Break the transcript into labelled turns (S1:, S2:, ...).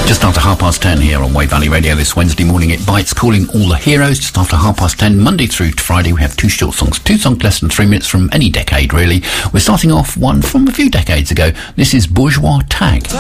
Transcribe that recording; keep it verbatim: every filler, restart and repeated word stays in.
S1: Just after half past ten here on Wave Valley Radio this Wednesday morning, it bites, calling all the heroes. Just after half past ten, Monday through to Friday, we have two short songs, two songs less than three minutes from any decade, really. We're starting off one from a few decades ago. This is Bourgeois Tag.